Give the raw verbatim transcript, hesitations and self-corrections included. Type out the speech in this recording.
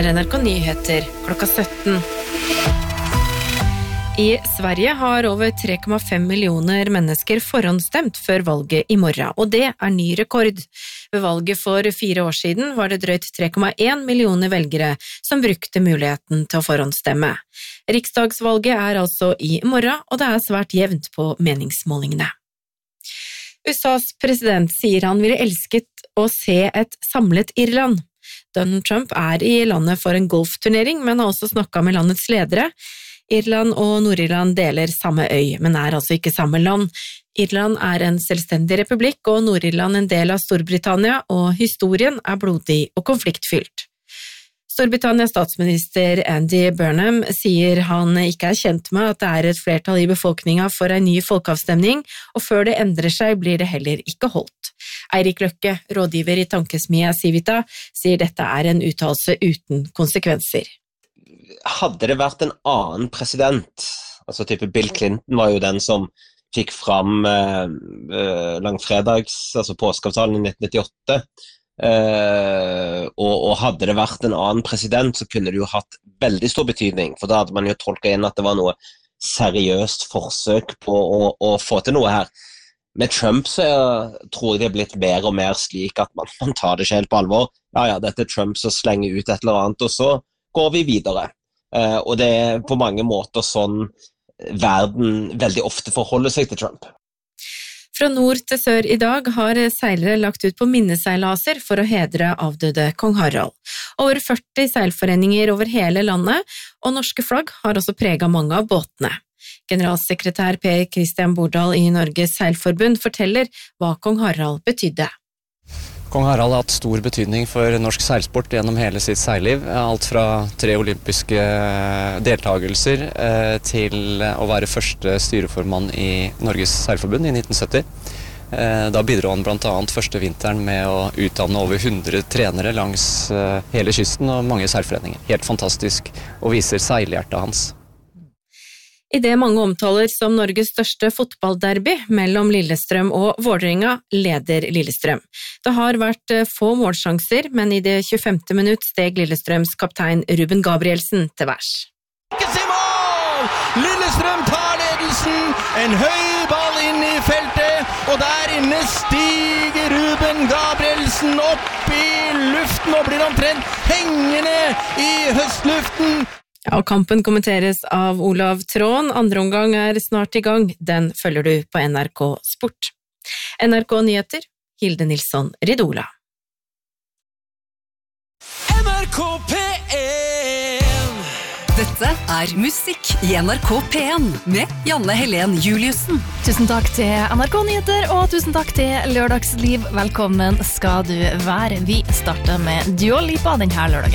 er N R K Nyheter klokka sytten. I Sverige har over tre komma fem millioner mennesker forhåndsstemt før valget i morgen, og det er ny rekord. Ved valget for fire år siden var det drøyt tre komma en millioner velgere som brukte muligheten til å forhåndsstemme. Riksdagsvalget er altså i morgen, og det er svært jevnt på meningsmålingene. U S A's president sier han ville elsket å se et samlet Irland. Donald Trump er i landet for en golfturnering, men har også snakket med landets ledere. Irland og Nord-Irland deler samme øy, men er altså ikke samme land. Irland er en selvstendig republikk, og Nord-Irland en del av Storbritannia, og historien er blodig og konfliktfylt. Storbritannias statsminister Andy Burnham sier han ikke er kjent med at det er et flertall i befolkningen for en ny folkeavstemning, og før det endrer seg blir det heller ikke holdt. Eirik Løkke, rådgiver i tankesmia Civita, sier dette er en uttalelse uten konsekvenser. Hadde det vært en annen president, altså type Bill Clinton var jo den som fikk fram eh, langfredags, altså påskeavtalen i nitten nittiåtte, eh, og, og hadde det vært en annen president, så kunne det jo hatt veldig stor betydning, for da hadde man jo tolket inn at det var noe seriøst forsøk på å, å få til noe her. Med Trump så tror jeg det er blitt mer og mer slik at man, man tar det ikke helt på alvor. Ja, ja, dette er Trump som slenger ut et eller annet, og så går vi videre. Uh, og det er på mange måter sånn verden veldig ofte forholder seg til Trump. Fra nord til sør i dag har seilere lagt ut på minneseilaser for å hedre avdøde kong Harald. Over førti seilforeninger over hele landet, og norske flagg har også preget mange av båtene. Generalsekretær Per Christian Bordal i Norges Seilforbund forteller hva kong Harald betydde. Kong Harald har hatt stor betydning for norsk seilsport gjennom hele sitt seilliv. Alt fra tre olympiske deltagelser til å være første styreformann i Norges Seilforbund i nitten sytti. Da bidro han blant annet første vinteren med å utdanne over hundre trenere langs hele kysten og mange seilforeninger. Helt fantastisk, og viser seilhjertet hans. I det mange omtaler som Norges største fotballderby mellom Lillestrøm og Vålerenga, leder Lillestrøm. Det har vært få målsjanser, men i det tjuefemte minutt steg Lillestrøms kaptein Ruben Gabrielsen til værs. Lillestrøm tar ledelsen, en høy ball inn i feltet, og der inne stiger Ruben Gabrielsen opp i luften og blir omtrent hengende i høstluften. Ja, og kampen kommenteres av Olav Tråen. Andre omgang er snart i gang. Den følger du på N R K Sport. N R K Nyheter, Hilde Nilsson Ridola. N R K P en. Dette er musikk i N R K P en med Janne Helen Juliussen. Tusen takk til N R K Nyheter, og tusen takk til Lørdagsliv. Velkommen skal du være. Vi starter med Dua Lipa denne lørdagen.